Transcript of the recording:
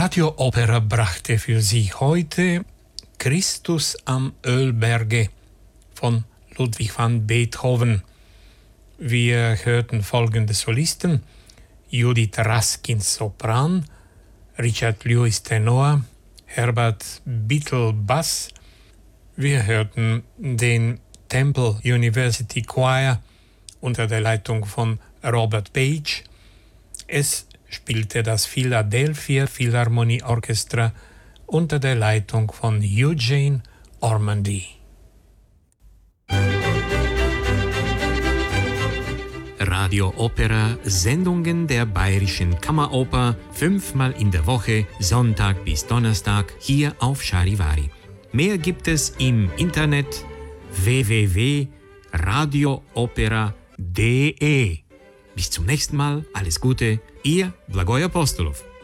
Radio Opera brachte für Sie heute Christus am Ölberge von Ludwig van Beethoven. Wir hörten folgende Solisten: Judith Raskin Sopran, Richard Lewis Tenor, Herbert Bittel Bass. Wir hörten den Temple University Choir unter der Leitung von Robert Page. Es spielte das Philadelphia Philharmonie Orchestra unter der Leitung von Eugene Ormandy. Radio Opera, Sendungen der Bayerischen Kammeroper, 5-mal in der Woche, Sonntag bis Donnerstag, hier auf Charivari. Mehr gibt es im Internet www.radioopera.de. Bis zum nächsten Mal, alles Gute, Ihr Blagoj Apostolov.